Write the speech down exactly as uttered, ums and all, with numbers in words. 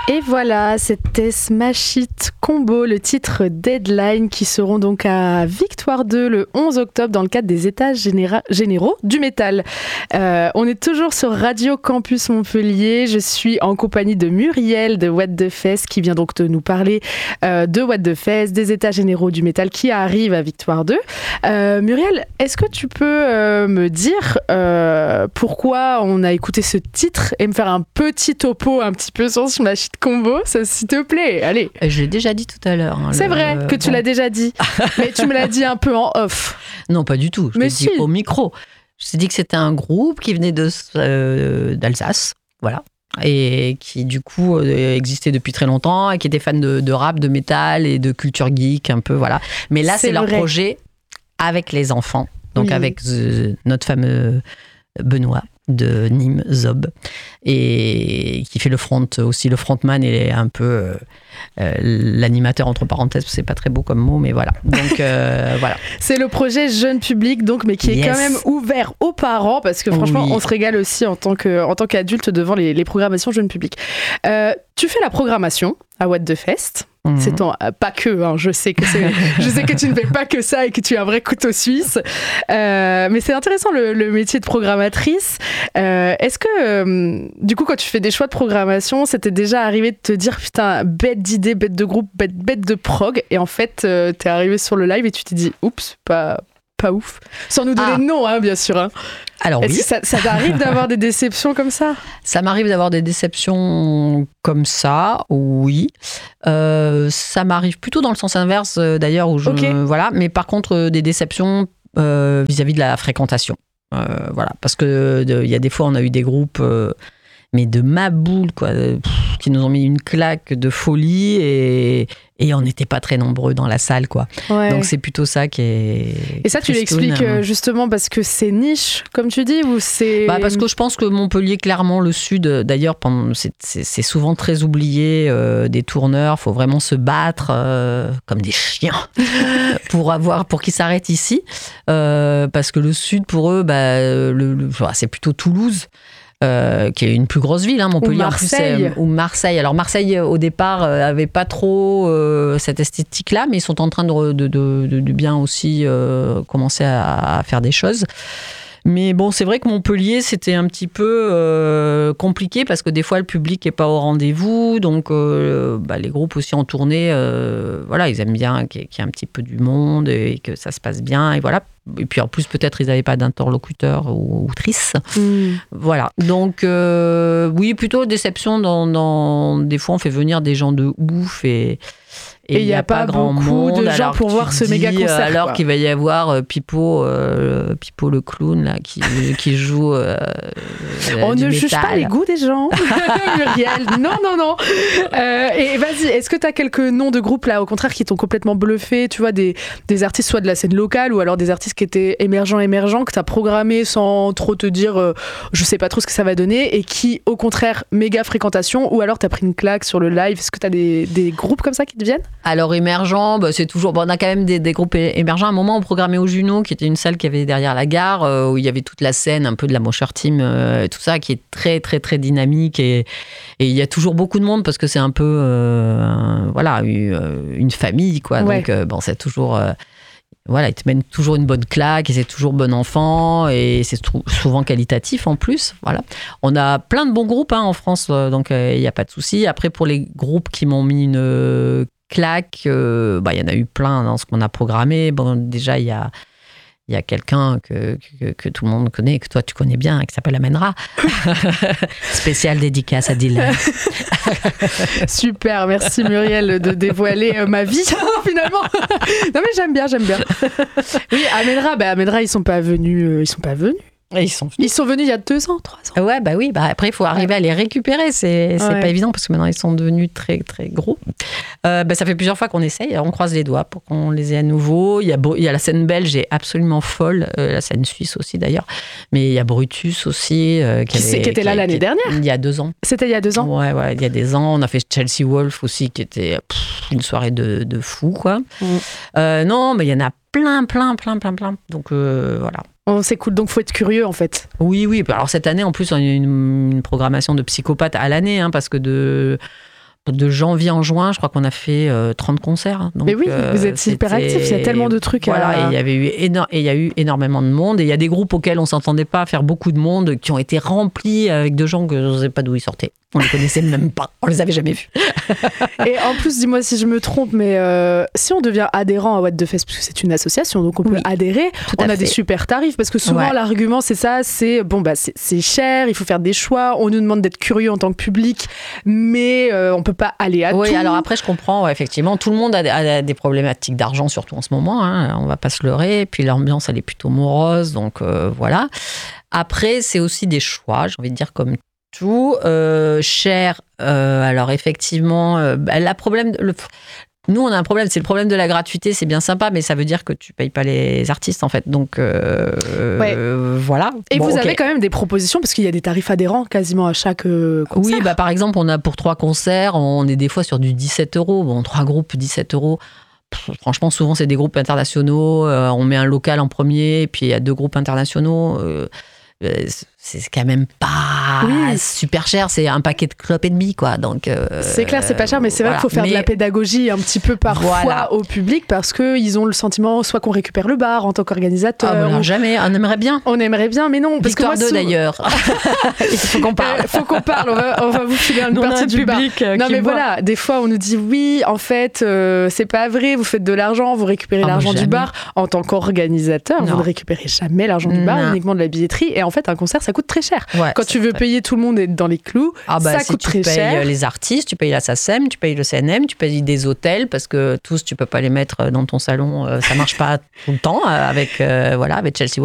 Et voilà, c'était Smash It Combo, le titre Deadline, qui seront donc à Victoire deux le onze octobre dans le cadre des états généra- généraux du métal. Euh, on est toujours sur Radio Campus Montpellier. Je suis en compagnie de Muriel de What the Fest qui vient donc de nous parler euh, de What the Fest, des états généraux du métal qui arrivent à Victoire deux. Euh, Muriel, est-ce que tu peux euh, me dire euh, pourquoi on a écouté ce titre et me faire un petit topo un petit peu sur Smash It Combo, ça, s'il te plaît, allez. Je l'ai déjà dit tout à l'heure. Hein, c'est le... vrai que tu bon. l'as déjà dit, mais tu me l'as dit un peu en off. Non, pas du tout, je mais l'ai si. dit au micro. Je t'ai dit que c'était un groupe qui venait de, euh, d'Alsace, voilà, et qui du coup euh, existait depuis très longtemps et qui était fan de, de rap, de métal et de culture geek un peu, voilà. Mais là, c'est, c'est leur projet avec les enfants, donc oui. avec euh, notre fameux Benoît de Nîmes, Zob, et qui fait le front aussi, le frontman et un peu euh, euh, l'animateur entre parenthèses, c'est pas très beau comme mot, mais voilà. Donc euh, voilà. C'est le projet jeune public, donc, mais qui est yes. quand même ouvert aux parents, parce que franchement, oui. on se régale aussi en tant que, en tant qu'adulte devant les, les programmations jeune public. Euh, tu fais la programmation à What the Fest. Mmh. C'est ton, euh, pas que, hein, je sais que c'est, je sais que tu ne fais pas que ça et que tu es un vrai couteau suisse. Euh, mais c'est intéressant le, le métier de programmatrice. Euh, est-ce que, euh, du coup, quand tu fais des choix de programmation, c'était déjà arrivé de te dire putain, bête d'idée, bête de groupe, bête, bête de prog, et en fait, euh, t'es arrivé sur le live et tu t'es dit oups, pas. Pas ouf. Sans nous donner ah. de nom, hein, bien sûr. Hein. Alors Est-ce oui. que ça, ça t'arrive d'avoir des déceptions comme ça ? Ça m'arrive d'avoir des déceptions comme ça, oui. Euh, ça m'arrive plutôt dans le sens inverse, d'ailleurs, où je, okay. voilà. Mais par contre, des déceptions euh, vis-à-vis de la fréquentation. Euh, voilà, parce que il y a des fois, on a eu des groupes. Euh, mais de ma boule, quoi, pff, qui nous ont mis une claque de folie et, et on n'était pas très nombreux dans la salle, quoi. Ouais. Donc c'est plutôt ça qui est. Et ça, tu l'expliques euh, justement parce que c'est niche, comme tu dis, ou c'est. Bah parce que je pense que Montpellier, clairement, le sud, d'ailleurs, pendant, c'est, c'est, c'est souvent très oublié euh, des tourneurs. Il faut vraiment se battre euh, comme des chiens pour avoir, pour qu'ils s'arrêtent ici, euh, parce que le sud, pour eux, bah, le, le, c'est plutôt Toulouse. Euh, qui est une plus grosse ville, hein, Montpellier, ou Marseille. En plus, euh, ou Marseille. Alors Marseille, au départ, euh, avait pas trop euh, cette esthétique-là, mais ils sont en train de, de, de, de bien aussi euh, commencer à, à faire des choses. Mais bon, c'est vrai que Montpellier, c'était un petit peu euh, compliqué parce que des fois, le public n'est pas au rendez-vous. Donc, euh, bah, les groupes aussi en tournée, euh, voilà, ils aiment bien qu'il y, ait, qu'il y ait un petit peu du monde et que ça se passe bien. Et voilà. Et puis en plus, peut-être, ils n'avaient pas d'interlocuteur ou autrice. Mmh. Voilà. Donc, euh, oui, plutôt déception. Dans, dans... Des fois, on fait venir des gens de ouf et... Et il n'y a, a pas, pas grand beaucoup monde, de gens pour voir ce méga concert. Alors quoi. qu'il va y avoir euh, Pipo, euh, Pipo le clown, là, qui, qui joue. Euh, On du ne métal. Juge pas les goûts des gens, Muriel. Non, non, non. Euh, et vas-y, est-ce que tu as quelques noms de groupes, là, au contraire, qui t'ont complètement bluffé ? Tu vois, des, des artistes, soit de la scène locale, ou alors des artistes qui étaient émergents, émergents, que tu as programmés sans trop te dire, euh, je sais pas trop ce que ça va donner, et qui, au contraire, méga fréquentation, ou alors tu as pris une claque sur le live. Est-ce que tu as des, des groupes comme ça qui te viennent ? Alors émergent, bah, c'est toujours. Bon, on a quand même des, des groupes émergents. À un moment, on programmait au Juno, qui était une salle qui avait derrière la gare, euh, où il y avait toute la scène, un peu de la Mosher Team, euh, et tout ça, qui est très très très dynamique. Et, et il y a toujours beaucoup de monde parce que c'est un peu, euh, un, voilà, une, une famille, quoi. Ouais. Donc euh, bon, c'est toujours. Euh, Voilà, ils te mènent toujours une bonne claque et c'est toujours bon enfant et c'est souvent qualitatif en plus. Voilà. On a plein de bons groupes hein, en France, donc il euh, n'y a pas de souci. Après, pour les groupes qui m'ont mis une euh, claque, il euh, bah, y en a eu plein dans ce qu'on a programmé. Bon, déjà, il y a, y a quelqu'un que, que, que tout le monde connaît, que toi tu connais bien, qui s'appelle Amenra. Spécial dédicace à Dylan. Super, merci Muriel de dévoiler euh, ma vie finalement. Non mais j'aime bien, j'aime bien. Oui, Amenra, bah Amenra ils sont pas venus, euh, ils sont pas venus. Et ils sont venus. Ils sont venus il y a deux ans, trois ans. Ouais, bah oui. Bah après, il faut arriver ouais. à les récupérer. C'est, c'est ouais. pas évident parce que maintenant, ils sont devenus très, très gros. Euh, bah, ça fait plusieurs fois qu'on essaye. On croise les doigts pour qu'on les ait à nouveau. Il y a, il y a la scène belge, est absolument folle. Euh, la scène suisse aussi, d'ailleurs. Mais il y a Brutus aussi. Euh, qui, qui, avait, qui était là qui, l'année qui, dernière. Il y a deux ans. C'était il y a deux ans. Ouais, ouais. Il y a des ans. On a fait Chelsea Wolf aussi, qui était pff, une soirée de, de fou, quoi. Mm. Euh, non, mais il y en a plein, plein, plein, plein, plein. Donc, euh, voilà. On s'écoute, donc faut être curieux en fait. Oui, oui. Alors cette année, en plus, on a une, une programmation de psychopathe à l'année, hein, parce que de de janvier en juin, je crois qu'on a fait euh, trente concerts. Hein. Donc, mais oui, euh, vous êtes hyper actifs, il y a tellement de trucs. Voilà, à... et il y avait eu éno- et il y a eu énormément de monde, et il y a des groupes auxquels on s'entendait pas, faire beaucoup de monde, qui ont été remplis avec de gens que je ne sais pas d'où ils sortaient. On les connaissait même pas, on les avait jamais vus. Et en plus, dis-moi si je me trompe, mais euh, si on devient adhérent à What the Fest, parce que c'est une association, donc on peut oui, adhérer, on a fait. des super tarifs, parce que souvent ouais. l'argument c'est ça, c'est bon bah c'est, c'est cher, il faut faire des choix, on nous demande d'être curieux en tant que public, mais euh, on peut pas aller à oui, tout. Oui, alors après je comprends, ouais, effectivement, tout le monde a, a des problématiques d'argent, surtout en ce moment, hein, on va pas se leurrer, et puis l'ambiance elle est plutôt morose, donc euh, voilà. Après c'est aussi des choix, j'ai envie de dire comme tout, euh, cher, euh, alors effectivement, euh, bah, la problème, le, nous on a un problème, c'est le problème de la gratuité, c'est bien sympa, mais ça veut dire que tu payes pas les artistes en fait, donc euh, ouais. euh, voilà. Et bon, vous okay. avez quand même des propositions, parce qu'il y a des tarifs adhérents quasiment à chaque euh, concert. Oui, bah, par exemple, on a pour trois concerts, on est des fois sur du dix-sept euros, bon, trois groupes, dix-sept euros. Franchement, souvent, c'est des groupes internationaux, euh, on met un local en premier, puis il y a deux groupes internationaux, euh, c'est quand même pas oui. super cher, c'est un paquet de clopes et demi, quoi. Donc, euh, c'est clair, c'est pas cher, mais c'est voilà. vrai qu'il faut faire mais... de la pédagogie un petit peu parfois voilà. au public, parce qu'ils ont le sentiment soit qu'on récupère le bar en tant qu'organisateur. Ah, non, on... jamais, on aimerait bien. On aimerait bien, mais non. Parce Victoire que moi, deux d'ailleurs. Il faut qu'on parle. Il faut qu'on parle, on va, on va vous filer une nous, partie du public bar. Non, mais boit. voilà, des fois on nous dit oui, en fait, euh, c'est pas vrai, vous faites de l'argent, vous récupérez ah, l'argent du bar. En tant qu'organisateur, non. vous ne récupérez jamais l'argent du bar, non. uniquement de la billetterie. Et en fait, un concert, ça coûte très cher. Ouais, quand tu veux très... payer tout le monde et être dans les clous, ah bah, ça si coûte très cher. Tu payes les artistes, tu payes la SACEM, tu payes le C N M, tu payes des hôtels, parce que tous, tu peux pas les mettre dans ton salon, ça marche pas tout le temps avec, euh, voilà, avec Chelsea